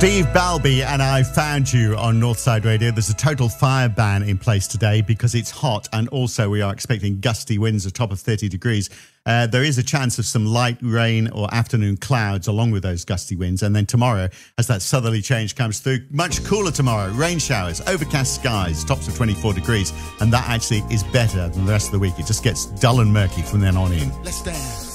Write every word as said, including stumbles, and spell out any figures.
Steve Balby and I found you on Northside Radio. There's a total fire ban in place today because it's hot, and also we are expecting gusty winds at top of thirty degrees. Uh, there is a chance of some light rain or afternoon clouds along with those gusty winds. And then tomorrow, as that southerly change comes through, much cooler tomorrow. Rain showers, overcast skies, tops of twenty-four degrees. And that actually is better than the rest of the week. It just gets dull and murky from then on in. Let's dance.